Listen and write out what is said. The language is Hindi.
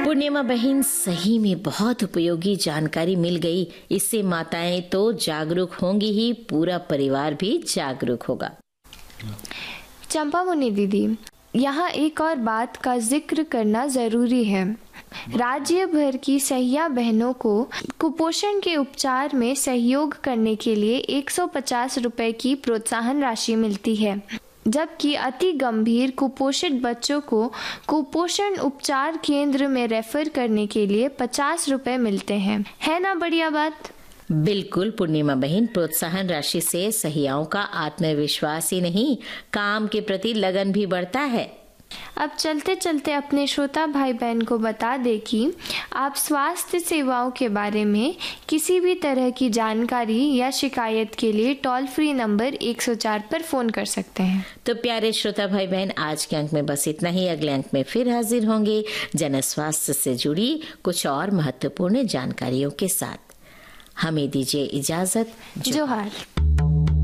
पूर्णिमा बहन, सही में बहुत उपयोगी जानकारी मिल गई। इससे माताएं तो जागरूक होंगी ही, पूरा परिवार भी जागरूक होगा। चंपा मुनि दीदी, यहाँ एक और बात का जिक्र करना जरूरी है। राज्य भर की सहिया बहनों को कुपोषण के उपचार में सहयोग करने के लिए 150 रुपए की प्रोत्साहन राशि मिलती है, जबकि अति गंभीर कुपोषित बच्चों को कुपोषण उपचार केंद्र में रेफर करने के लिए 50 रुपए मिलते हैं। है ना बढ़िया बात? बिल्कुल पूर्णिमा बहन, प्रोत्साहन राशि से सहियाओं का आत्मविश्वास ही नहीं, काम के प्रति लगन भी बढ़ता है। अब चलते चलते अपने श्रोता भाई बहन को बता दे कि आप स्वास्थ्य सेवाओं के बारे में किसी भी तरह की जानकारी या शिकायत के लिए टोल फ्री नंबर 104 पर फोन कर सकते हैं। तो प्यारे श्रोता भाई बहन, आज के अंक में बस इतना ही। अगले अंक में फिर हाजिर होंगे जन स्वास्थ्य से जुड़ी कुछ और महत्वपूर्ण जानकारियों के साथ। हमें दीजिए इजाजत। जोहार।